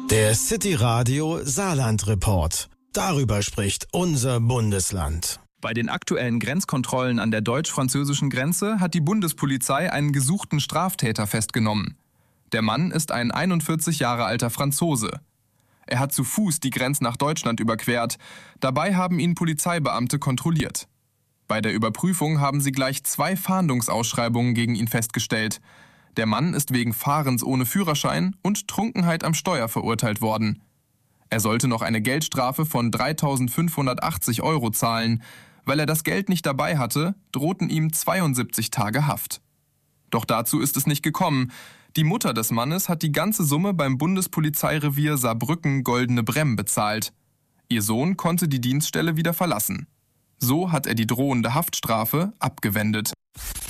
Der City Radio Saarland Report. Darüber spricht unser Bundesland. Bei den aktuellen Grenzkontrollen an der deutsch-französischen Grenze hat die Bundespolizei einen gesuchten Straftäter festgenommen. Der Mann ist ein 41 Jahre alter Franzose. Er hat zu Fuß die Grenze nach Deutschland überquert. Dabei haben ihn Polizeibeamte kontrolliert. Bei der Überprüfung haben sie gleich 2 Fahndungsausschreibungen gegen ihn festgestellt. Der Mann ist wegen Fahrens ohne Führerschein und Trunkenheit am Steuer verurteilt worden. Er sollte noch eine Geldstrafe von 3.580 € zahlen. Weil er das Geld nicht dabei hatte, drohten ihm 72 Tage Haft. Doch dazu ist es nicht gekommen. Die Mutter des Mannes hat die ganze Summe beim Bundespolizeirevier Saarbrücken-Goldene Bremm bezahlt. Ihr Sohn konnte die Dienststelle wieder verlassen. So hat er die drohende Haftstrafe abgewendet.